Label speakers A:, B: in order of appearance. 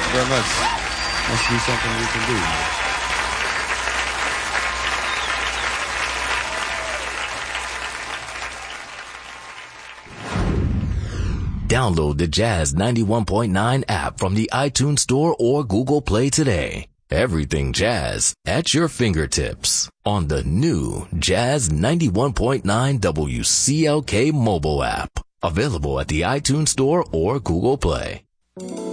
A: very much. Must be something we can do.
B: Download the Jazz 91.9 app from the iTunes Store or Google Play today. Everything Jazz at your fingertips on the new Jazz 91.9 WCLK mobile app. Available at the iTunes Store or Google Play.